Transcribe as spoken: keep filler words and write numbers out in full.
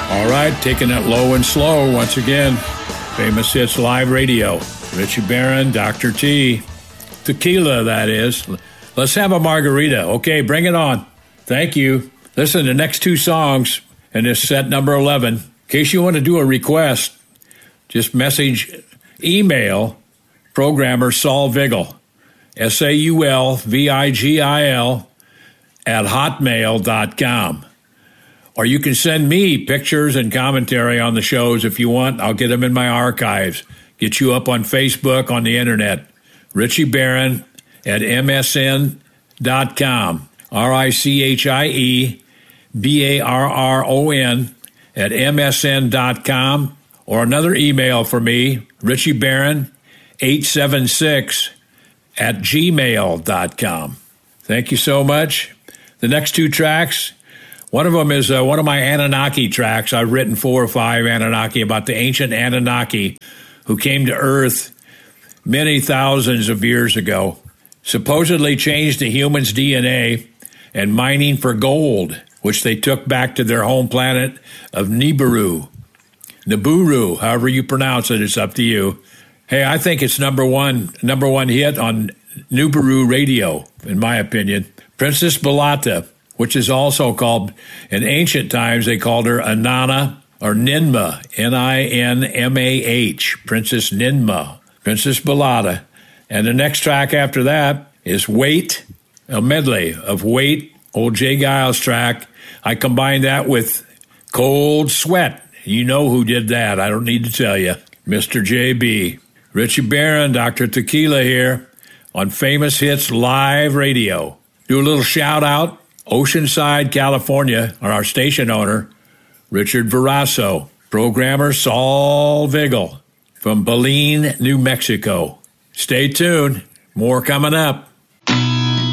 All right, taking it low and slow once again. Famous Hits Live Radio. Richie Barron, Doctor T. Tequila, that is. Let's have a margarita. Okay, bring it on. Thank you. Listen, the next two songs in this set number eleven. In case you want to do a request, just message, email programmer Saul Vigil, S A U L V I G I L, at hotmail dot com. Or you can send me pictures and commentary on the shows if you want. I'll get them in my archives. Get you up on Facebook, on the internet. Richie Barron at M S N dot com. R I C H I E B A R R O N at M S N dot com. Or another email for me, Richie Barron eight seven six at gmail dot com. Thank you so much. The next two tracks, one of them is uh, one of my Anunnaki tracks. I've written four or five Anunnaki about the ancient Anunnaki who came to Earth many thousands of years ago, supposedly changed the human's D N A and mining for gold, which they took back to their home planet of Nibiru. Nibiru, however you pronounce it, it's up to you. Hey, I think it's number one, number one hit on Nibiru radio, in my opinion. Princess Balata, which is also called, in ancient times, they called her Inanna or Ninmah, N I N M A H, Princess Ninmah, Princess Balata. And the next track after that is Wait, a medley of Wait, old Jay Giles track. I combined that with Cold Sweat. You know who did that. I don't need to tell you. Mister J B. Richie Barron, Doctor Tequila here on Famous Hits Live Radio. Do a little shout out. Oceanside, California, or our station owner, Richard Verasso. Programmer Saul Vigil from Belen, New Mexico. Stay tuned. More coming up.